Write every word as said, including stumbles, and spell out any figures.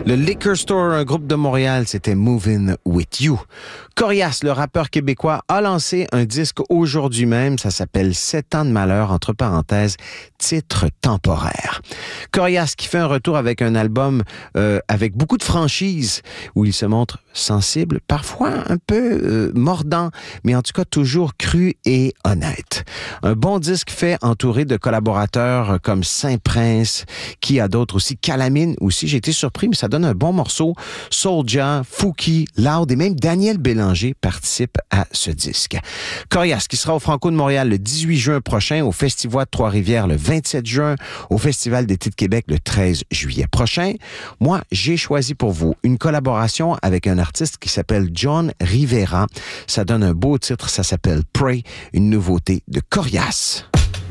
Le Liquor Store, un groupe de Montréal, c'était Movin' With You. Corias, le rappeur québécois, a lancé un disque aujourd'hui même. Ça s'appelle Sept ans de malheur, entre parenthèses, titre temporaire. Corias qui fait un retour avec un album euh, avec beaucoup de franchise, où il se montre sensible, parfois un peu euh, mordant, mais en tout cas toujours cru et honnête. Un bon disque fait entouré de collaborateurs comme Saint-Prince, qui a d'autres aussi, Calamine aussi. J'ai été surpris, mais ça donne un bon morceau. Soulja, Fouki, Loud et même Daniel Bélanger participent à ce disque. Corias qui sera au Franco de Montréal le dix-huit juin prochain, au Festival de Trois-Rivières le vingt-sept juin, au Festival d'été de Québec le treize juillet prochain. Moi, j'ai choisi pour vous une collaboration avec un artiste qui s'appelle John Rivera. Ça donne un beau titre, ça s'appelle Pray, une nouveauté de Corias.